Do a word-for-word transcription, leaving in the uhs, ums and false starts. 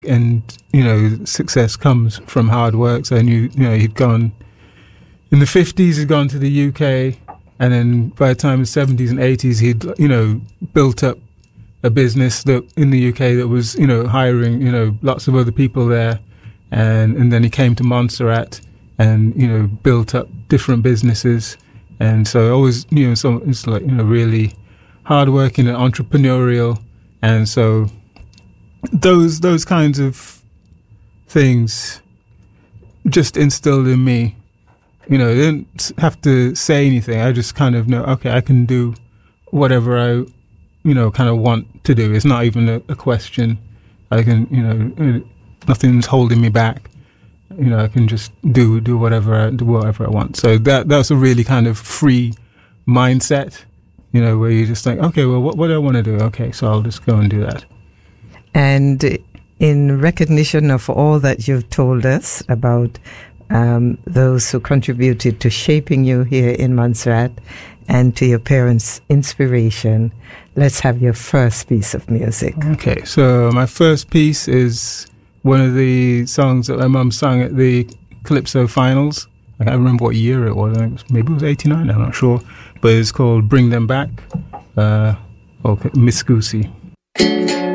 and you know, success comes from hard work. So I knew, you know, he'd gone in the fifties, he'd gone to the U K, and then by the time in the seventies and eighties, he'd, you know, built up a business that in the U K that was, you know, hiring, you know, lots of other people there, and and then he came to Montserrat and, you know, built up different businesses. And so I always, you know, so it's like, you know, really hardworking and entrepreneurial. And so those those kinds of things just instilled in me. You know, I didn't have to say anything. I just kind of know, okay, I can do whatever I, you know, kind of want to do. It's not even a, a question. I can, you know, nothing's holding me back. You know, I can just do do whatever I do whatever I want. So that that's a really kind of free mindset. You know, where you just think, okay, well, what, what do I want to do? Okay, so I'll just go and do that. And in recognition of all that you've told us about um, those who contributed to shaping you here in Montserrat and to your parents' inspiration, let's have your first piece of music. Okay, so my first piece is one of the songs that my mum sang at the Calypso finals. I can't remember what year it was. I think it was, maybe it was eighty-nine, I'm not sure. But it's called Bring Them Back, uh, or Miss Goosey.